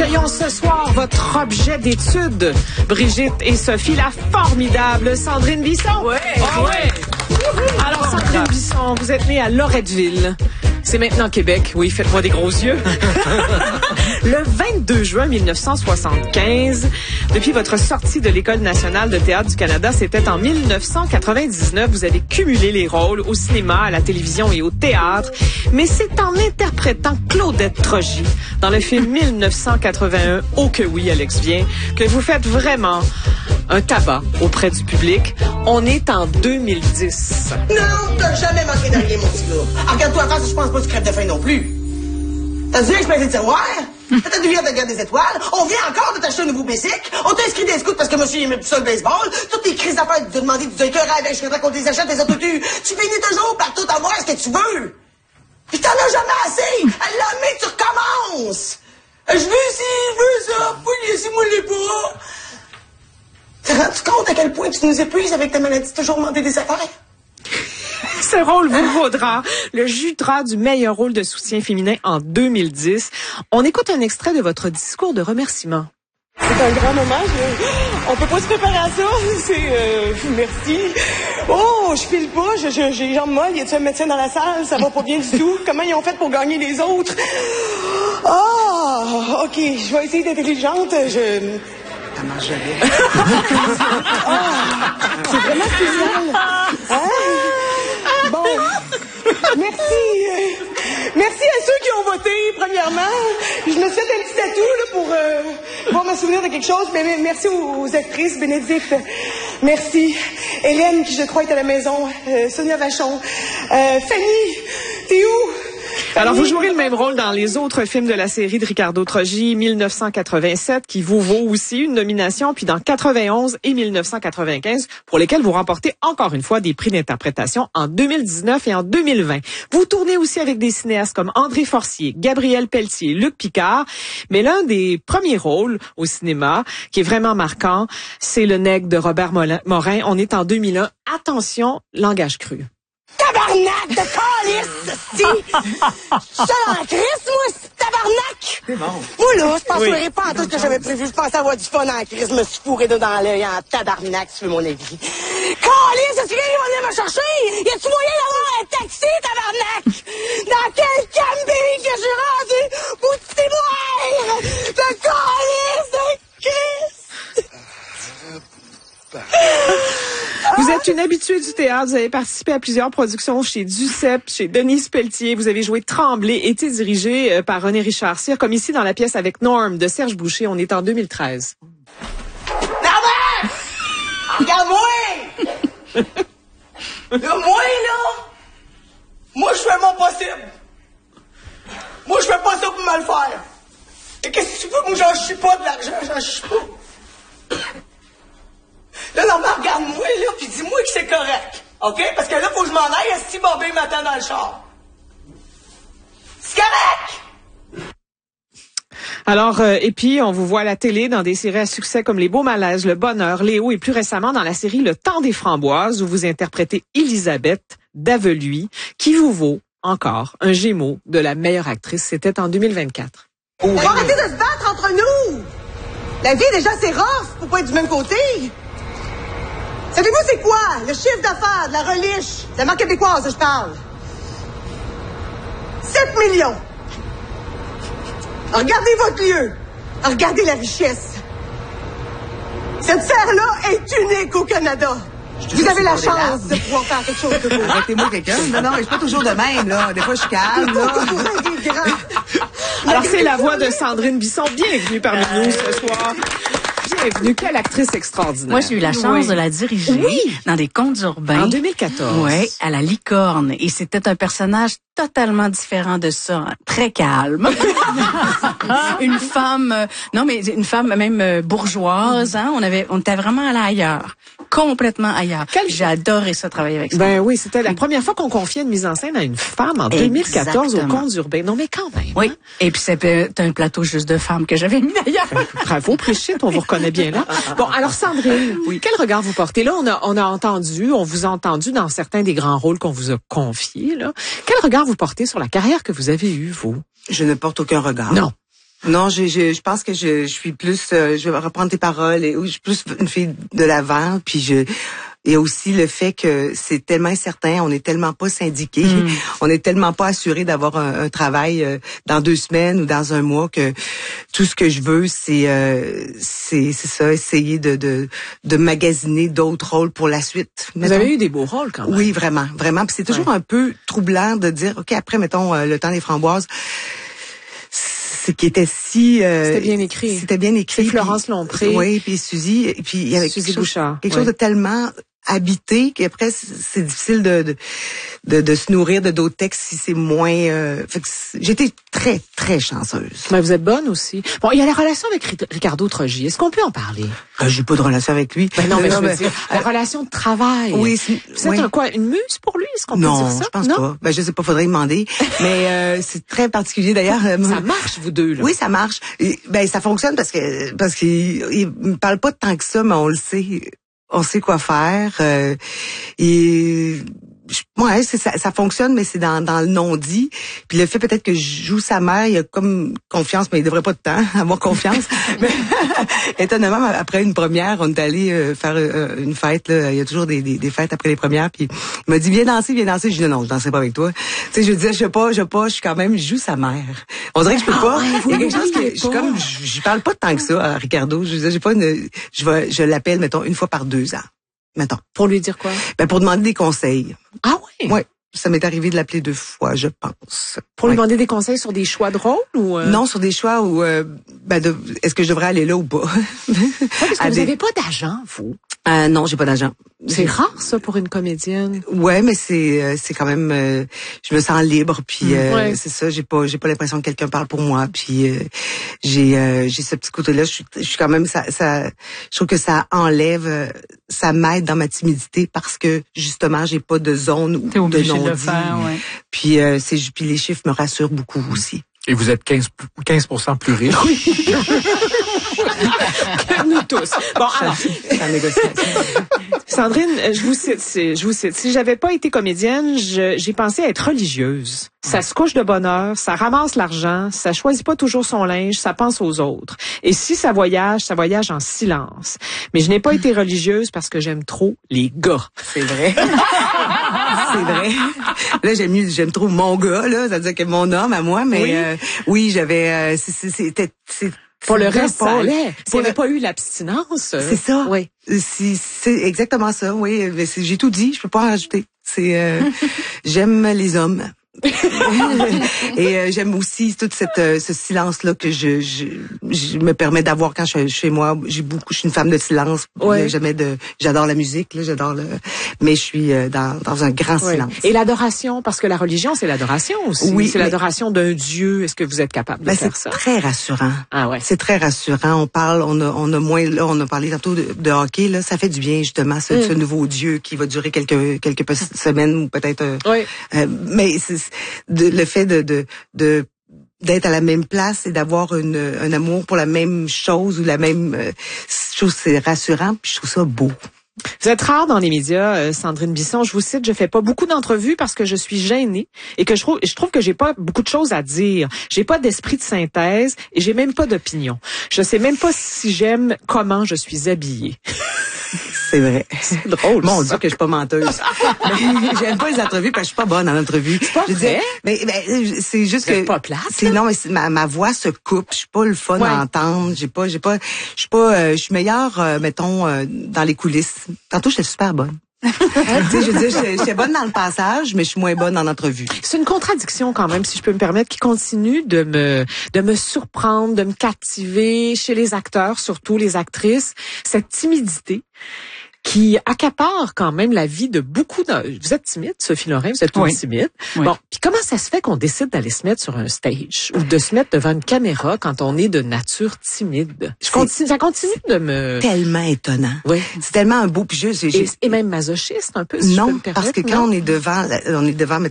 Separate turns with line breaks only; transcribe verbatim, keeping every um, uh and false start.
Accueillons ce soir votre objet d'étude, Brigitte et Sophie, la formidable Sandrine Bisson.
Ouais,
oh, ouais. Alors, Sandrine Bisson, vous êtes née à Loretteville. C'est maintenant Québec. Oui, faites-moi des gros yeux. Le vingt-deux juin mille neuf cent soixante-quinze, depuis votre sortie de l'École nationale de théâtre du Canada, c'était en mille neuf cent quatre-vingt-dix-neuf. Vous avez cumulé les rôles au cinéma, à la télévision et au théâtre. Mais c'est en interprétant Claudette Trogy dans le film mille neuf cent quatre-vingt-un, « Oh que oui, Alex vient », que vous faites vraiment un tabac auprès du public. On est en deux mille dix.
Non, t'as jamais manqué de rien, mon petit gars. Alors, regarde-toi en face, je pense pas que tu crèves de faim non plus. T'as dû exploser le tiroir? T'as ta lumière de garde des étoiles? On vient encore de t'acheter un nouveau bicycle? On t'a inscrit des scouts parce que monsieur aimait plus ça le baseball? Toutes tes crises d'affaires, tu te demandé, tu te cœur avec, je voudrais qu'on te les achète, les autres tu, tu finis toujours par tout avoir ce que tu veux. Puis t'en as jamais assez! À l'année, tu recommences! Je veux ci, je veux ça, puis laissez-moi les bras! T'es rendu compte à quel point tu nous épuises avec ta maladie de toujours demander des affaires?
Ce rôle vous vaudra le Jutra du meilleur rôle de soutien féminin en deux mille dix. On écoute un extrait de votre discours de remerciement.
C'est un grand moment. Je... On peut pas se préparer à ça. C'est... Euh... Merci. Oh, je file pas. Je, je, j'ai les jambes molles. Y a-t-il un médecin dans la salle? Ça va pas bien du tout. Comment ils ont fait pour gagner les autres? Ah, oh, OK. Je vais essayer d'être intelligente. Je...
Ça marche jamais.
Ah, c'est vraiment spécial. Hein? Bon, merci. Euh, merci à ceux qui ont voté, premièrement. Je me suis fait un petit tatou là, pour, euh, pour me souvenir de quelque chose. Mais, mais merci aux, aux actrices, Bénédicte. Merci. Hélène, qui je crois est à la maison. Euh, Sonia Vachon. Euh, Fanny, t'es où?
Alors, vous jouerez le même rôle dans les autres films de la série de Ricardo Trogy, mille neuf cent quatre-vingt-sept, qui vous vaut aussi une nomination, puis dans quatre-vingt-onze et mille neuf cent quatre-vingt-quinze, pour lesquels vous remportez encore une fois des prix d'interprétation en deux mille dix-neuf et en deux mille vingt. Vous tournez aussi avec des cinéastes comme André Forcier, Gabriel Pelletier, Luc Picard, mais l'un des premiers rôles au cinéma qui est vraiment marquant, c'est Le Nègre de Robert Morin. On est en deux mille un. Attention, langage cru.
Tabarnak de calice, si! Je suis en crise, moi, c'est tabarnak!
C'est bon.
Moi, là, je pense
Oui.
oui. pas en tout ce que j'avais prévu. Je pensais avoir du fun en crise. Je me suis fourré dans l'œil en tabarnak, si tu veux mon avis. Calice, est-ce qu'il va venir me chercher? Y a-tu moyen d'avoir un taxi, tabarnak? Dans quel camping que j'ai rendu? Boutez-moi! De calice, de Christ!
Vous êtes une habituée du théâtre, vous avez participé à plusieurs productions chez Duceppe, chez Denise Pelletier, vous avez joué Tremblay, été dirigé par René Richard Cyr, comme ici dans la pièce avec Norm de Serge Boucher, on est en deux mille treize.
Norman! Regarde-moi! Là, moi, là, moi, je fais mon possible. Moi, je fais pas ça pour me le faire. Et qu'est-ce que tu veux? Moi, j'en chie pas de l'argent, j'en chie pas. Là, Normand, regarde-moi, là, puis dis-moi que c'est correct. OK? Parce que là, faut que je m'en aille, si Bobby m'attend dans le char. C'est correct!
Alors, euh, et puis, on vous voit à la télé dans des séries à succès comme Les Beaux Malaises, Le Bonheur, Léo, et plus récemment dans la série Le Temps des Framboises, où vous interprétez Elisabeth d'Aveluy, qui vous vaut encore un Gémeaux de la meilleure actrice. C'était en deux mille vingt-quatre.
On va arrêter de se battre entre nous! La vie, déjà, c'est rough pour pas être du même côté. Savez-vous c'est quoi? Le chiffre d'affaires de la reliche, de la marque québécoise, je parle. sept millions. Regardez votre lieu. Regardez la richesse. Cette serre-là est unique au Canada. Vous avez la chance de pouvoir faire quelque chose de beau.
Arrêtez-moi quelqu'un. Non, non, je suis pas toujours de même, là. Des fois, je suis calme, là.
Alors, c'est la voix de Sandrine Bisson. Bienvenue parmi nous ce soir. Bienvenue. Quelle actrice extraordinaire.
Moi, j'ai eu la chance
oui.
de la diriger
oui.
dans des contes urbains.
En deux mille quatorze.
Oui, à la Licorne. Et c'était un personnage totalement différent de ça. Hein. Très calme. Une femme, euh, non, mais une femme même euh, bourgeoise, hein. On avait, on était vraiment allé ailleurs. Complètement ailleurs. Quel... J'ai adoré ça, travailler avec ça.
Ben oui, c'était la première fois qu'on confiait une mise en scène à une femme en deux mille quatorze au Contes urbains. Non, mais quand même.
Oui.
Hein?
Et puis c'était un plateau juste de femmes que j'avais mis d'ailleurs.
Bravo, Brigitte, on vous reconnaît bien là. Bon, alors Sandrine, oui. Quel regard vous portez? Là, on a, on a entendu, on vous a entendu dans certains des grands rôles qu'on vous a confiés, là. Quel regard vous portez sur la carrière que vous avez eue, vous?
Je ne porte aucun regard.
Non.
Non, je, je, je pense que je, je suis plus, euh, je vais reprendre tes paroles et je suis plus une fille de l'avant, puis je, il y a aussi le fait que c'est tellement incertain, on n'est tellement pas syndiqué, mm. on n'est tellement pas assuré d'avoir un, un travail euh, dans deux semaines ou dans un mois que tout ce que je veux, c'est, euh, c'est, c'est ça, essayer de, de, de magasiner d'autres rôles pour la suite.
Vous
mettons.
avez eu des beaux rôles quand même.
Oui, vraiment, vraiment. Puis c'est toujours ouais. un peu troublant de dire, ok, après mettons euh, Le Temps des Framboises. C'est qui était si euh,
c'était bien écrit.
C'était bien écrit.
C'est Florence Lompré.
Oui, puis Suzy, et puis il y avait
Suzy
quelque chose,
Bouchard.
quelque
ouais.
chose de tellement habité qu'après c'est difficile de de, de de se nourrir de d'autres textes si c'est moins. Euh, fait que j'étais très très chanceuse.
Mais vous êtes bonne aussi. Bon, il y a la relation avec Ricardo Trogi. Est-ce qu'on peut en parler?
Euh, j'ai pas de relation avec lui.
Ben non, mais, mais je veux
ben,
dire, la euh, relation de travail.
Oui, c'est,
vous êtes
oui.
un quoi, une muse pour lui? Est-ce qu'on
non,
peut dire ça?
Non, je pense
non?
pas. Ben je sais pas, faudrait demander. Mais euh, c'est très particulier d'ailleurs.
Ça marche vous deux là.
Oui, ça marche. Et, ben ça fonctionne parce que parce qu'il il me parle pas tant que ça, mais on le sait. On sait quoi faire. Euh, et ouais, c'est, ça, ça fonctionne, mais c'est dans, dans le non-dit. Puis le fait peut-être que je joue sa mère, il y a comme confiance, mais il devrait pas de temps avoir confiance. Mais, étonnamment, après une première, on est allé euh, faire euh, une fête. Là. Il y a toujours des, des, des fêtes après les premières. Puis il m'a dit viens danser, viens danser. Je dis non, non, je danserai pas avec toi. Tu sais, je disais je sais pas, je sais pas, je suis quand même, je joue sa mère. On dirait que je peux pas.
Ah, ouais,
il y a quelque chose que je suis comme, je parle pas tant que ça à Ricardo. Je disais j'ai pas une, je vais, je l'appelle mettons une fois par deux ans. Mettons.
Pour lui dire quoi?
Ben, pour demander des conseils.
Ah oui?
Oui. Ça m'est arrivé de l'appeler deux fois, je pense.
Pour
ouais.
lui demander des conseils sur des choix de rôle ou? Euh...
Non, sur des choix où, euh, ben, de, est-ce que je devrais aller là ou pas?
Ouais, parce que vous n'avez des... pas d'agent, vous?
Euh, non, j'ai pas d'agent.
C'est rare, ça, pour une comédienne.
Ouais, mais c'est, euh, c'est quand même, euh, je me sens libre, puis euh,
ouais.
c'est ça. J'ai pas, j'ai pas l'impression que quelqu'un parle pour moi, puis euh, j'ai, euh, j'ai ce petit côté-là. Je suis, je suis quand même, ça, ça, je trouve que ça enlève, euh, ça m'aide dans ma timidité parce que justement, j'ai pas de zone ou de non-dit.
De le faire, ouais.
Puis euh, c'est, puis les chiffres me rassurent beaucoup aussi.
Et vous êtes quinze pour cent plus riche.
Oui. Nous tous. Bon, alors. Sandrine, je vous cite, je vous cite. Si j'avais pas été comédienne, je, j'ai pensé être religieuse. Ça se couche de bonne heure, ça ramasse l'argent, ça choisit pas toujours son linge, ça pense aux autres. Et si ça voyage, ça voyage en silence. Mais je n'ai pas été religieuse parce que j'aime trop les gars.
C'est vrai. C'est vrai. Là, j'aime mieux, j'aime trop mon gars, là. Ça veut dire que mon homme à moi, mais oui, euh, oui j'avais, euh, c'était, c'est,
pour le reste, ça allait. Si il n'y avait pas eu l'abstinence.
C'est ça.
Oui.
C'est, c'est exactement ça, oui. Mais c'est, j'ai tout dit, je peux pas en rajouter. C'est, euh, j'aime les hommes. Et euh, j'aime aussi tout cette, euh, ce silence-là que je, je, je me permets d'avoir quand je suis chez moi. J'ai beaucoup, je suis une femme de silence.
Ouais.
Jamais de, j'adore la musique, là, j'adore le, mais je suis euh, dans, dans un grand
ouais.
silence.
Et l'adoration, parce que la religion, c'est l'adoration aussi.
Oui,
c'est mais... l'adoration d'un Dieu. Est-ce que vous êtes capable de
ben,
faire
c'est
ça?
C'est très rassurant.
Ah ouais.
C'est très rassurant. On parle, on a, on a moins, là, on a parlé tantôt de, de hockey, là. Ça fait du bien, justement, ce, mm. ce nouveau Dieu qui va durer quelques, quelques semaines ou peut-être, euh,
oui.
euh, mais c'est, de, le fait de, de, de, d'être à la même place et d'avoir une, un amour pour la même chose ou la même euh, chose, c'est rassurant, puis je trouve ça beau.
Vous êtes rare dans les médias, euh, Sandrine Bisson. Je vous cite, je fais pas beaucoup d'entrevues parce que je suis gênée et que je trouve, je trouve que j'ai pas beaucoup de choses à dire. J'ai pas d'esprit de synthèse et j'ai même pas d'opinion. Je sais même pas si j'aime comment je suis habillée.
C'est vrai.
C'est drôle.
Mon Dieu que je suis pas menteuse. J'aime pas les entrevues parce que je suis pas bonne en entrevue.
C'est pas
je
vrai?
Mais, mais c'est juste
c'est
que
pas plate.
C'est non mais ma, ma voix se coupe. Je suis pas le fun
ouais.
à entendre. J'ai pas, j'ai pas, je suis pas, euh, je suis meilleure, euh, mettons, euh, dans les coulisses. Tantôt j'étais super bonne. tu sais, je veux dire, j'étais bonne dans le passage, mais je suis moins bonne en entrevue.
C'est une contradiction quand même, si je peux me permettre, qui continue de me de me surprendre, de me captiver chez les acteurs, surtout les actrices, cette timidité qui accapare quand même la vie de beaucoup de... Vous êtes timide, Sophie Lorrain, vous êtes oui. timide. Oui. Bon, puis comment ça se fait qu'on décide d'aller se mettre sur un stage ou de se mettre devant une caméra quand on est de nature timide? Je continue, ça continue de me...
Tellement étonnant.
Oui.
C'est tellement un beau... Puis je,
et, et même masochiste un peu, si
non,
je peux me permettre.
Parce que quand
non?
on est devant, on est devant